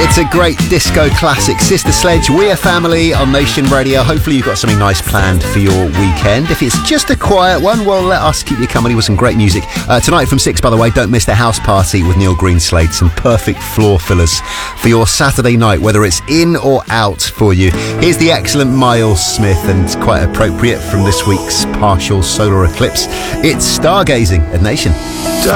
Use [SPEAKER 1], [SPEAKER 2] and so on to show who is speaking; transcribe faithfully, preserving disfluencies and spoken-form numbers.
[SPEAKER 1] It's a great disco classic. Sister Sledge, We're Family on Nation Radio. Hopefully you've got something nice planned for your weekend. If it's just a quiet one, well, let us keep you company with some great music. Uh, tonight from six, by the way, don't miss the house party with Neil Greenslade. Some perfect floor fillers for your Saturday night, whether it's in or out for you. Here's the excellent Miles Smith, and it's quite appropriate from this week's partial solar eclipse. It's Stargazing at Nation.